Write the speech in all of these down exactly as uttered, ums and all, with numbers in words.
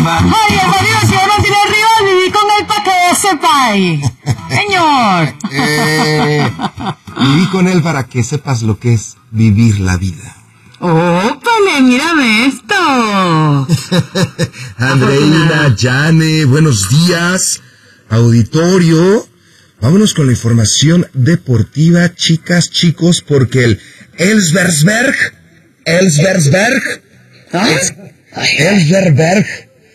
Ay, hermano, si uno tiene rival, viví con él para que sepáis. Señor. Eh, viví con él para que sepas lo que es vivir la vida. ¡Ópale, mírame esto! Andreina, Jane, buenos días. Auditorio. Vámonos con la información deportiva, chicas, chicos, porque el Elsbergsberg, Elsbergsberg, Elsbergsberg,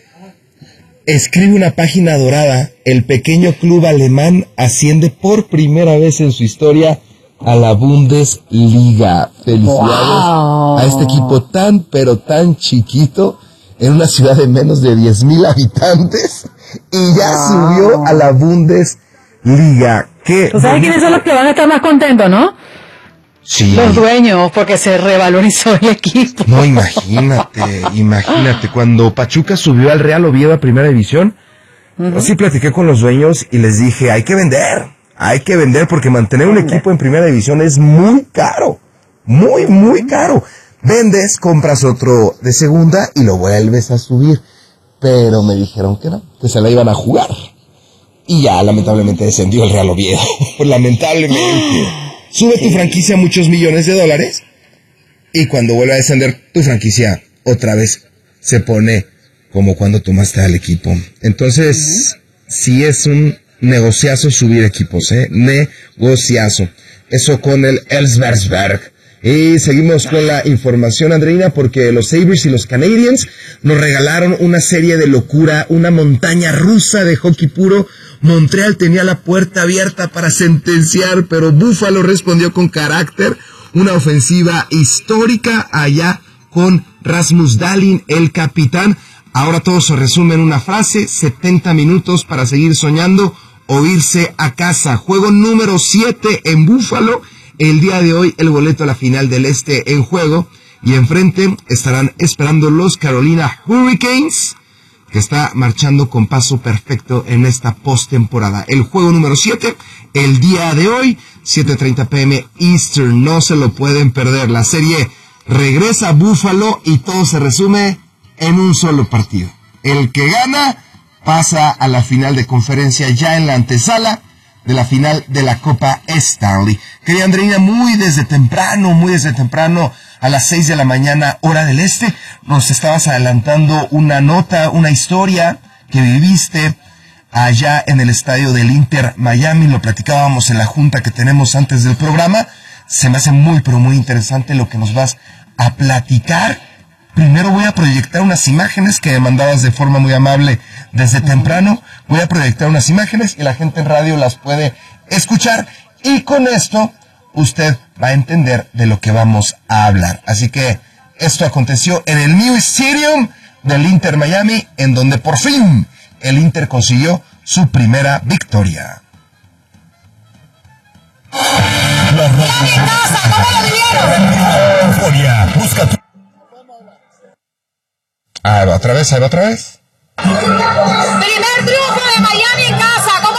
escribe una página dorada. El pequeño club alemán asciende por primera vez en su historia a la Bundesliga. Felicidades wow. a este equipo tan, pero tan chiquito, en una ciudad de menos de diez mil habitantes, y ya wow. subió a la Bundesliga. ¿Qué? ¿Tú sabes quiénes son los que van a estar más contentos, no? Sí. Los dueños, porque se revalorizó el equipo. No, imagínate, imagínate, cuando Pachuca subió al Real Oviedo a Primera División, uh-huh. sí platiqué con los dueños y les dije, hay que vender, hay que vender porque mantener un equipo en Primera División es muy caro, muy, muy caro. Vendes, compras otro de segunda y lo vuelves a subir. Pero me dijeron que no, que se la iban a jugar. Y ya, lamentablemente, descendió el Real Oviedo. Lamentablemente. Sube tu franquicia muchos millones de dólares y cuando vuelve a descender tu franquicia, otra vez se pone como cuando tomaste al equipo. Entonces, uh-huh. sí es un negociazo subir equipos, ¿eh? Negociazo. Eso con el Elsbergsberg. Y seguimos con la información, Andreina, porque los Sabres y los Canadiens nos regalaron una serie de locura, una montaña rusa de hockey puro. Montreal tenía la puerta abierta para sentenciar, pero Buffalo respondió con carácter, una ofensiva histórica allá con Rasmus Dahlin, el capitán. Ahora todo se resume en una frase, setenta minutos para seguir soñando o irse a casa. Juego número siete en Buffalo. El día de hoy el boleto a la final del Este en juego y enfrente estarán esperando los Carolina Hurricanes, que está marchando con paso perfecto en esta postemporada. El juego número siete, el día de hoy, siete treinta pm Eastern, no se lo pueden perder. La serie regresa a Buffalo y todo se resume en un solo partido. El que gana pasa a la final de conferencia ya en la antesala de la final de la Copa Stanley. Querida Andreina, muy desde temprano, muy desde temprano, a las seis de la mañana, hora del este, nos estabas adelantando una nota, una historia que viviste allá en el estadio del Inter Miami. Lo platicábamos en la junta que tenemos antes del programa. Se me hace muy, pero muy interesante lo que nos vas a platicar. Primero voy a proyectar unas imágenes que me mandabas de forma muy amable desde temprano. Voy a proyectar unas imágenes y la gente en radio las puede escuchar. Y con esto usted va a entender de lo que vamos a hablar. Así que esto aconteció en el New Stadium del Inter Miami, en donde por fin el Inter consiguió su primera victoria. La casa, ¿cómo lo vivieron? Euforia, busca tu... Ahí va otra vez, ahí va otra vez. Primer triunfo de Miami en casa, ¿cómo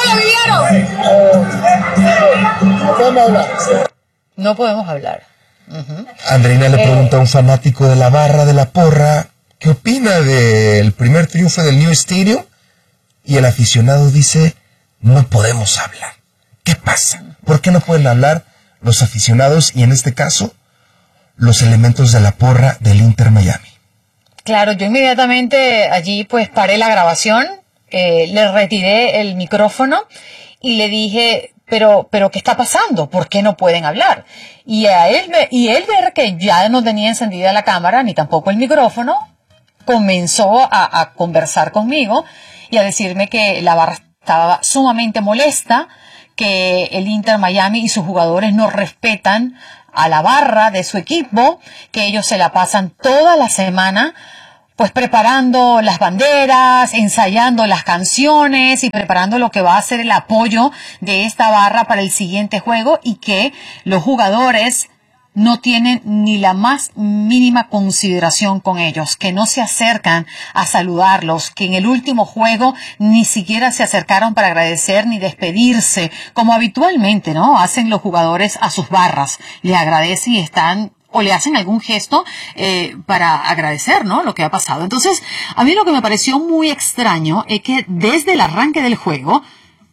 lo vivieron? No podemos hablar. Uh-huh. Andreina le pregunta a un fanático de la barra de la porra, ¿qué opina del primer triunfo del New Stadium? Y el aficionado dice, no podemos hablar. ¿Qué pasa? ¿Por qué no pueden hablar los aficionados y en este caso los elementos de la porra del Inter Miami? Claro, yo inmediatamente allí pues paré la grabación, eh, le retiré el micrófono y le dije, pero, pero ¿qué está pasando? ¿Por qué no pueden hablar? Y a él, y él ver que ya no tenía encendida la cámara ni tampoco el micrófono, comenzó a, a conversar conmigo y a decirme que la barra estaba sumamente molesta, que el Inter Miami y sus jugadores no respetan a la barra de su equipo, que ellos se la pasan toda la semana pues preparando las banderas, ensayando las canciones y preparando lo que va a ser el apoyo de esta barra para el siguiente juego, y que los jugadores no tienen ni la más mínima consideración con ellos, que no se acercan a saludarlos, que en el último juego ni siquiera se acercaron para agradecer ni despedirse, como habitualmente, ¿no?, hacen los jugadores a sus barras. Les agradecen y están o le hacen algún gesto eh, para agradecer, ¿no?, lo que ha pasado. Entonces, a mí lo que me pareció muy extraño es que desde el arranque del juego,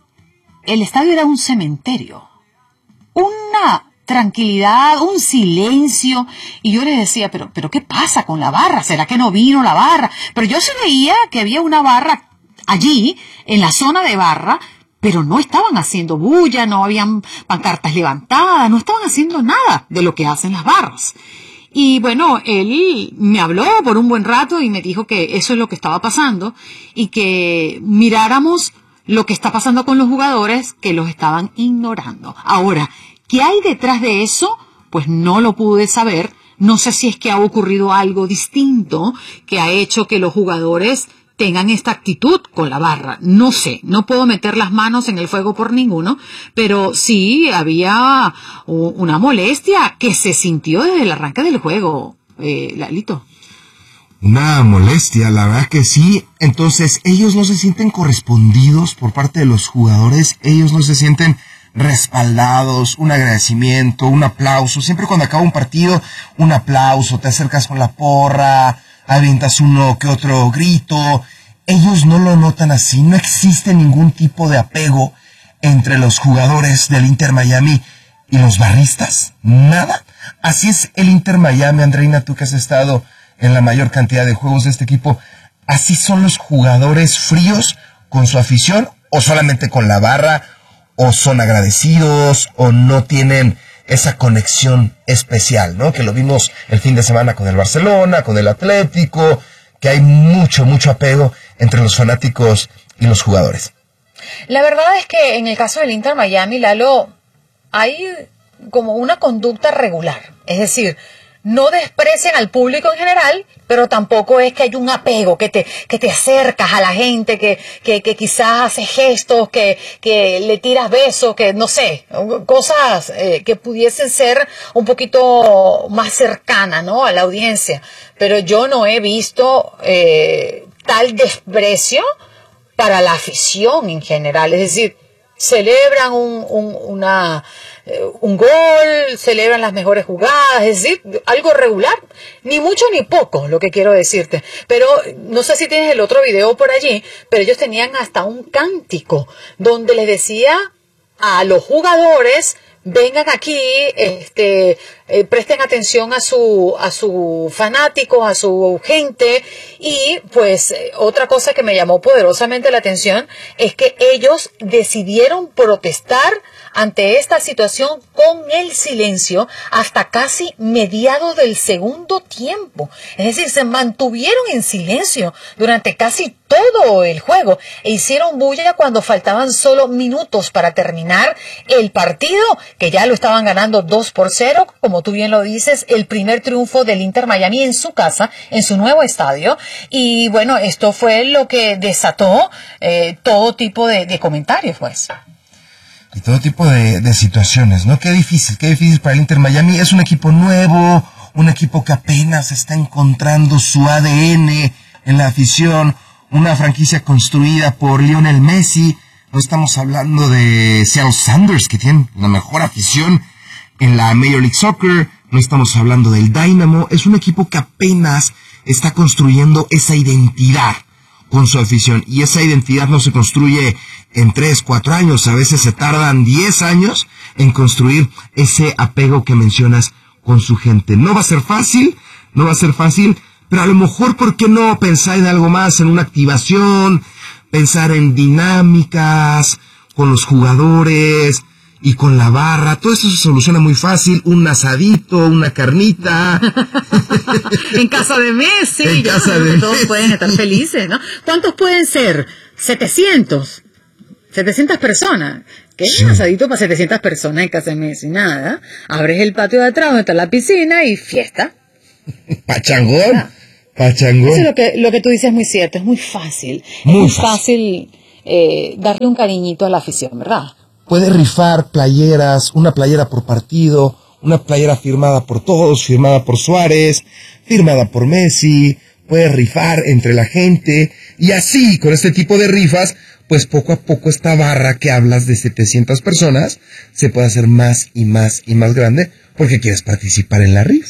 el estadio era un cementerio. Una tranquilidad, un silencio, y yo les decía, pero, pero ¿qué pasa con la barra? ¿Será que no vino la barra? Pero yo sí veía que había una barra allí, en la zona de barra, pero no estaban haciendo bulla, no habían pancartas levantadas, no estaban haciendo nada de lo que hacen las barras. Y bueno, él me habló por un buen rato y me dijo que eso es lo que estaba pasando y que miráramos lo que está pasando con los jugadores que los estaban ignorando. Ahora, ¿qué hay detrás de eso? Pues no lo pude saber. No sé si es que ha ocurrido algo distinto que ha hecho que los jugadores tengan esta actitud con la barra. No sé, no puedo meter las manos en el fuego por ninguno, pero sí había una molestia que se sintió desde el arranque del juego, eh, Lalito. Una molestia, la verdad que sí. Entonces, ellos no se sienten correspondidos por parte de los jugadores, ellos no se sienten respaldados, un agradecimiento, un aplauso. Siempre cuando acaba un partido, un aplauso, te acercas con la porra, avientas uno que otro grito. Ellos no lo notan así, no existe ningún tipo de apego entre los jugadores del Inter Miami y los barristas, nada. Así es el Inter Miami, Andreina, tú que has estado en la mayor cantidad de juegos de este equipo. Así son los jugadores, fríos con su afición, o solamente con la barra, o son agradecidos, o no tienen esa conexión especial, ¿no? Que lo vimos el fin de semana con el Barcelona, con el Atlético, que hay mucho, mucho apego entre los fanáticos y los jugadores. La verdad es que en el caso del Inter Miami, Lalo, hay como una conducta regular. Es decir, no desprecian al público en general, pero tampoco es que hay un apego, que te, que te acercas a la gente, que, que, que quizás haces gestos, que, que le tiras besos, que no sé, cosas eh, que pudiesen ser un poquito más cercanas, ¿no?, a la audiencia. Pero yo no he visto eh, tal desprecio para la afición en general. Es decir, celebran un, un, una, eh, un gol, celebran las mejores jugadas, es decir, algo regular, ni mucho ni poco, lo que quiero decirte. Pero no sé si tienes el otro video por allí, pero ellos tenían hasta un cántico donde les decía a los jugadores: vengan aquí, este, eh, presten atención a su, a su fanáticos, a su gente. Y pues eh, otra cosa que me llamó poderosamente la atención es que ellos decidieron protestar ante esta situación con el silencio hasta casi mediados del segundo tiempo. Es decir, se mantuvieron en silencio durante casi todo el juego e hicieron bulla cuando faltaban solo minutos para terminar el partido, que ya lo estaban ganando dos por cero, como tú bien lo dices, el primer triunfo del Inter Miami en su casa, en su nuevo estadio. Y bueno, esto fue lo que desató eh, todo tipo de, de comentarios, pues. Y todo tipo de, de situaciones, ¿no? Qué difícil, qué difícil para el Inter Miami. Es un equipo nuevo, un equipo que apenas está encontrando su A D N en la afición, una franquicia construida por Lionel Messi. No estamos hablando de Seattle Sounders, que tienen la mejor afición en la Major League Soccer. No estamos hablando del Dynamo. Es un equipo que apenas está construyendo esa identidad con su afición. Y esa identidad no se construye en tres, cuatro años. A veces se tardan diez años en construir ese apego que mencionas con su gente. No va a ser fácil, no va a ser fácil, pero a lo mejor, ¿por qué no pensar en algo más, en una activación, pensar en dinámicas con los jugadores y con la barra? Todo eso se soluciona muy fácil, un asadito, una carnita. En casa de Messi, en ya, casa de todos Messi. pueden estar felices, ¿no? ¿Cuántos pueden ser? setecientos. setecientas personas. ¿Qué es un asadito para setecientas personas en casa de Messi? Nada. Abres el patio de atrás donde está la piscina y fiesta. Pachangón. Ah. Pachangón. Eso es lo que, lo que tú dices es muy cierto, es muy fácil. Muy es muy fácil. fácil eh, darle un cariñito a la afición, ¿verdad? Puede rifar playeras, una playera por partido, una playera firmada por todos, firmada por Suárez, firmada por Messi. Puede rifar entre la gente, y así, con este tipo de rifas, pues poco a poco esta barra que hablas de setecientas personas se puede hacer más y más y más grande porque quieres participar en la rifa.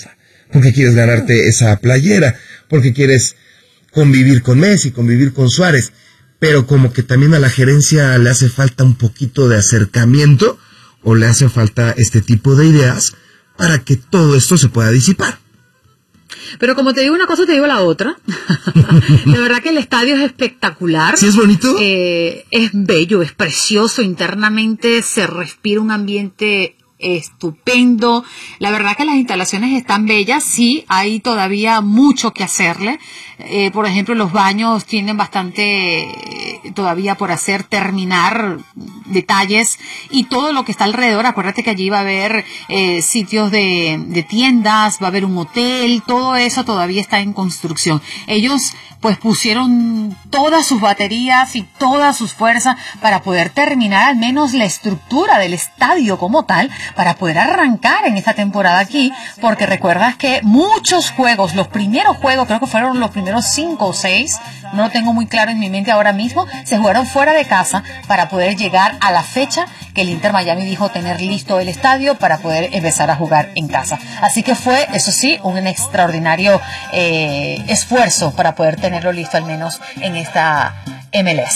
porque quieres ganarte esa playera, porque quieres convivir con Messi, convivir con Suárez, pero como que también a la gerencia le hace falta un poquito de acercamiento o le hace falta este tipo de ideas para que todo esto se pueda disipar. Pero como te digo una cosa, te digo la otra. De verdad que el estadio es espectacular. ¿Sí es bonito? Eh, es bello, es precioso. Internamente se respira un ambiente estupendo. La verdad que las instalaciones están bellas. Sí, hay todavía mucho que hacerle. Eh, por ejemplo, los baños tienen bastante eh, todavía por hacer, terminar detalles y todo lo que está alrededor. Acuérdate que allí va a haber eh, sitios de, de tiendas, va a haber un hotel, todo eso todavía está en construcción. Ellos pues pusieron todas sus baterías y todas sus fuerzas para poder terminar al menos la estructura del estadio como tal, para poder arrancar en esta temporada aquí, porque recuerdas que muchos juegos, los primeros juegos, creo que fueron los primeros cinco o seis, no lo tengo muy claro en mi mente ahora mismo, se jugaron fuera de casa para poder llegar a la fecha que el Inter Miami dijo tener listo el estadio para poder empezar a jugar en casa. Así que fue, eso sí, un extraordinario eh, esfuerzo para poder tenerlo listo al menos en esta M L S.